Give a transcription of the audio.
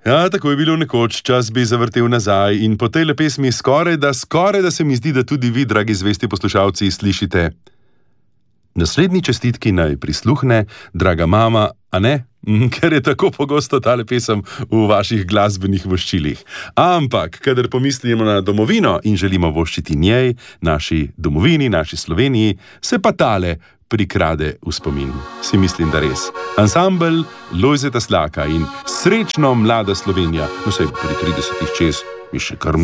Ja, tako je bilo nekoč, čas bi zavrtel nazaj in po tej pesmi skoraj da se mi zdi, da tudi vi, dragi zvesti poslušalci, slišite. Naslednji čestitki naj prisluhne draga mama, a ne? Ker je tako pogosto tale pesem v vaših glasbenih voščilih. Ampak, kadar pomislimo na domovino in želimo voščiti njej, naši domovini, naši Sloveniji, se pa tale prikrade v spomin. Si mislim, da res. Ansambel Lojzeta Slaka in Srečno mlada Slovenija, no saj pri 30 čez, mi še kar